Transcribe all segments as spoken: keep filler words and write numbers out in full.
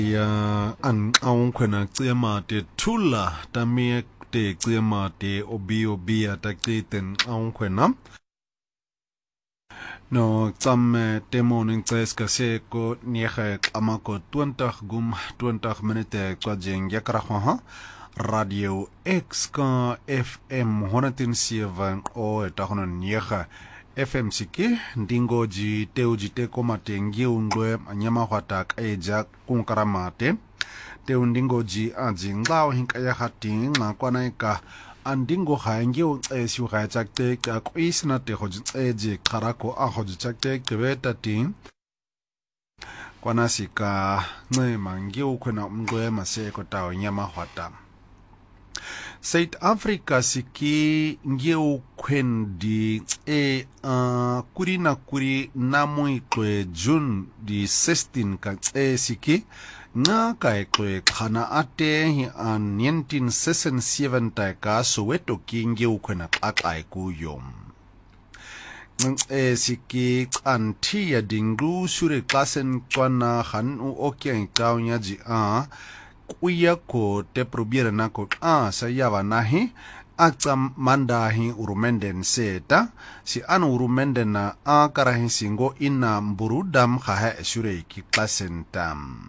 ya an awon kwena tsema te tula tamie te tsema te obi obi atakte ten awon kwena no tsam te morning tses kase ko niege amako twintig gum twintig minute kwa jeng yakra ha radio X K F M honderd zeven o tagono niege F M siki ndingoji teuji te komate ngiungwe anyama hwatak eja kunkaramate teu ndingoji aji nglaw hinkaya hating na kwanaika andingo hangi esi ukhayachakte kakwishna te hoji eji karako a hoji chakte kebeta ting kwanasika nge mangi ukwena mngwe maseko tao nyama hwata South Africa siki ngeu kwendi e uh, kuri na kuri namui kwe June di sixteen ka e siki nga kai kwe khana ate hi an nineteen sixty-seven ka Soweto ki ngeu kwena kakai kuyom e siki anti ya dingu sure klasen kwana han u okya kaunya ji a kuya ko te probiera nako a sayaba nahi akta mandahi urumenden seta si anu urumenden na a karahi singo ina mburudam khaha esure ki klasentam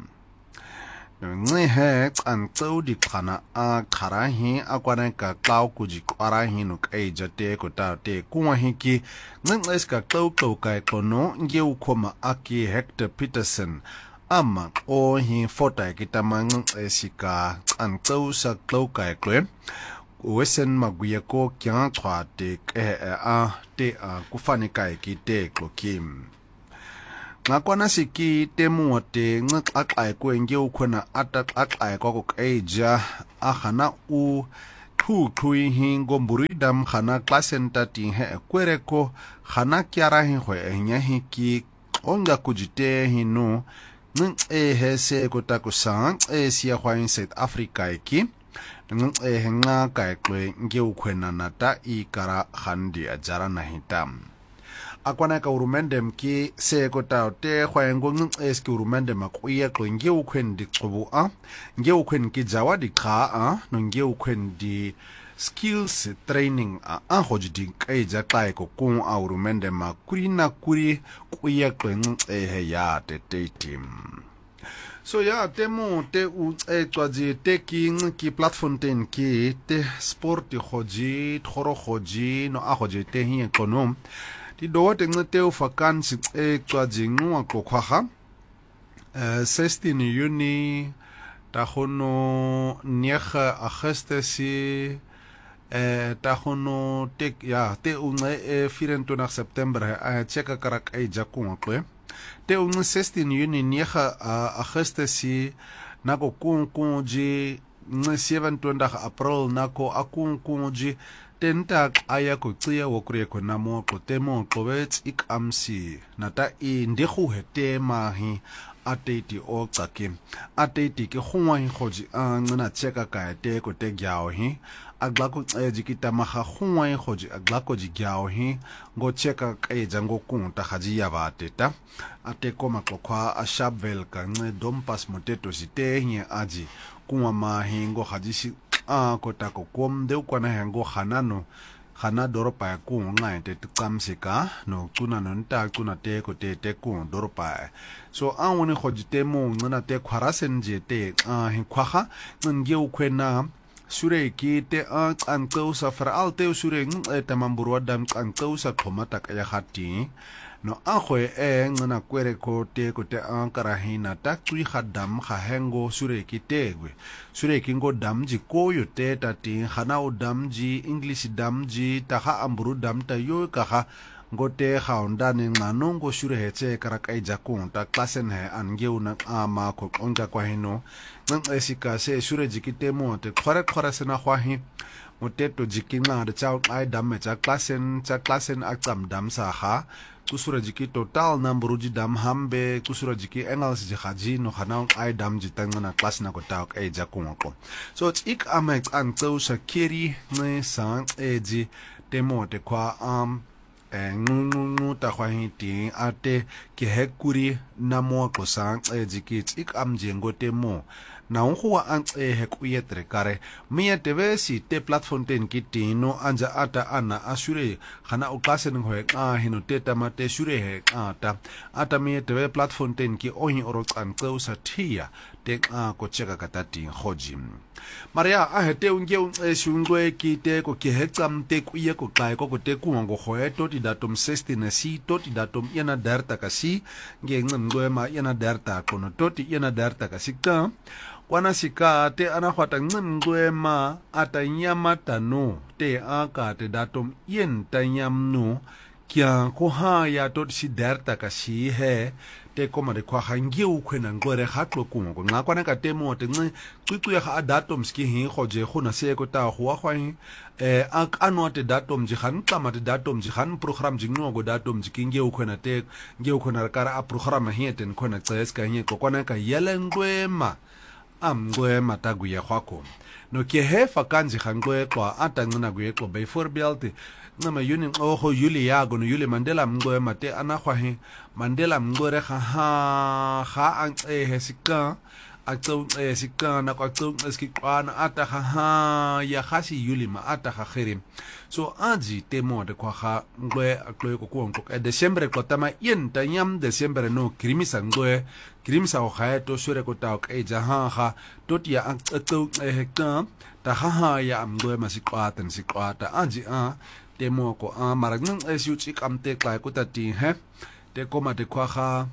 ngi he an tsaudi khana a kharahi akwana ka klaw kuji kwarahi no kai jate ko ta te kuwa hiki ngi ka klaw klaw kai kono ngi ukoma aki Hector Peterson ama o hi fota kitamang esika an tausa klaukai kle wesen maguya ko kya chwa te a te a kufani kai ki te klokim ngakwana siki temu te ngaqaqai ko nge ukhona ataqaqai ko eja a khana u thu thui hi ngomburidam khana klasenta ti he kwereko khana kyara hi ho enya hi ki onga kujite hi no nung e hese kota kusang e siya hwain South Africa iki nung e henga kai kwe nge ukwena nata i kara khandi ajara nahitam akwana ka urumendem ki se kota te hwain ngung e ski urumendem akuya kwe nge ukwen di tsubu a nge ukwen ki jawa di ka a nge ukwen di skills training a a hojidi kai ja kai ko kun a urumendem kuri na kuri kuya kwe e he ya te te tim so ya temo te u e twaji te ki ki platform ten ki te sport hoji thoro hoji no a hoji te hi ekonom ti do te ngte u vakansi e twaji ngwa ko khwaha sixteen Juni ta hono nege Augustus eh ta hono te ya te unge e vierentwintig September a cheka karak e jakun kwe te unge sixteen Juni nege Augustus nako kun kun ji sevenentwintig April nako akun kun ji tentak aya ko tsiya wo kure ko namo ko temo ko wets ikamsi nata i ndegu hete mahi ateti o tsake ateti ke khongwa hi khoji a ngana cheka ka te ko te gyao hi agla ko ejikita maha khongwa hi khoji agla ko ji gyao hi ngo cheka ka ejango kun ta khaji ya ba teta ate ko maklokwa a shabvel ka nge dompas moteto site hi aji kunwa mahi ngo khaji si a ko ta ko kom de ko na hengo khanano khana doropa ya ku ngai te tsamsika no tuna no nta tuna te ko te te ku doropa so a woni khojite mo ngana te khwarasen je te a hi khwaha nge ukhwena sure ki te a antau sa faral te sure ng te mamburu dam antau sa khomata ka ya khati no a khwe e ngana kwere ko te ko te a karahina ta tui khadam kha hengo sure ki te gwe sure ki ngo dam ji ko yo te ta ti khana o dam ji English dam ji ta kha amburu dam ta yo ka kha ngote khaunda ni ngano ngo shure heche karakai jakun ta klasen he angeu na ama ko onja kwa hino nang esika se shure jikite mo te khore khore sena khwa hi moteto jikinga de chau ai dam me cha klasen cha klasen akam dam sa kha kusura jiki total number ji dam hambe kusura jiki engals ji khaji no khana ai dam ji tangana class na ko ta ai jakun ko so it's ik amex an tso shakiri ne sang eji demo te kwa um nqunqunqu ta khwahiti ate ke hekuri namo qosang ejikit ik amjengote mo na unhuwa ancehe kuyetre kare miyetebe si te platform ten kitino anja ata ana ashure khana uqase nghoe qa hino teta mate shure he ata ata miyetebe platform ten ki ohi oroqan qeusa thia te qa ko cheka katati khojim maria a hete unge unqeshungwe kite ko ke hexam te kuye ko qae ko te kungo khoeto ti datum sixteen si to ti datum ena derta kasi ngengcingwe ma ena derta kono to ti ena derta kasi ka wana sika te ana khwata ngcingwe ma atanyama tano te aka te datum yen tanyamno kya ko ha ya to si derta kasi he te koma de kwa hangi ukhwena ngore khatlo kungo nga kwana ka temo te nci qiqu ya ga datum ski hi khoje khona se ko ta khwa khwa eh ak anwa te datum ji khan kama te datum ji khan program ji ngo go datum ji kinge ukhwena te nge ukhwena kara a program hi ten khona tses ka hi ko kwana ka yelengwema amgwema tagu ya khwako no ke hefa kanji khangwe kwa atangina gwe ko be voorbeeld nama yuni oho yuli yago no yuli Mandela mgwema te anakhwa hi Mandela mgore kha ha kha ance hesika atso esika na kwa tso eskikwana ata kha ha ya khasi yuli ma ata kha khirim so aji temo de kwa kha ngwe akloy ko ko ko December ko tama yen tanyam December no krimisa ngwe krimisa o kha to sure ko ta ka ja ha ha totia atso hekta ta ha ha ya mgwe masikwata nsikwata aji a temo ko a maragn esuchi kamte klai ko tati he te koma te kwa kha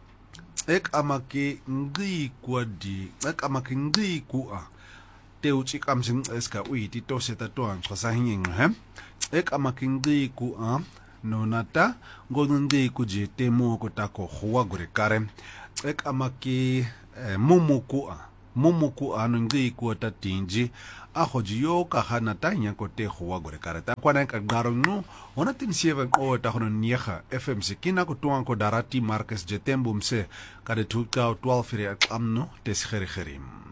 ek amaki ngi kwadi ek amaki ngi kwa te uchi kamsin eska uiti to seta to an khosa hinging he ek amaki ngi kwa no nata ngongi kuje temo ko tako khwa gore kare ek amaki mumu kwa mumu kwa no ngi kwa tatinji a khoji yo ka hana tanya ko te khwa gore kare ta kwana ka garo no ona tin sieva ko ta hono niega F M C kina ko tuan ko darati Marcus Jetembo mse ka de twelve ri amno te skheri kherim